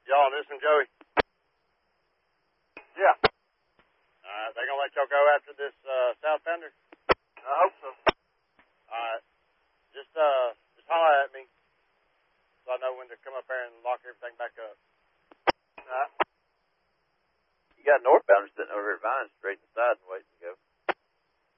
Y'all, this and Joey. Yeah. They gonna let y'all go after this South Fender? I hope so. Alright. Just holler at me so I know when to come up there and lock everything back up. You got northbounders sitting over at Vine Street inside and waiting to go.